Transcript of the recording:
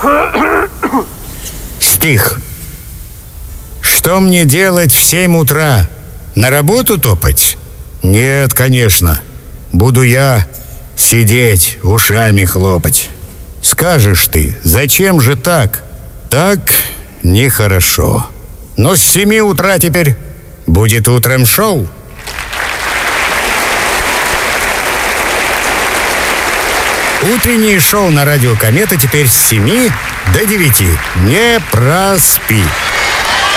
Стих. Что мне делать в 7 утра? На работу топать? Нет, конечно. Буду я сидеть, ушами хлопать. Скажешь ты, зачем же так? Так нехорошо. Но с 7 утра теперь будет утром шоу. Утреннее шоу на радио «Комета» теперь с 7 до 9. Не проспи.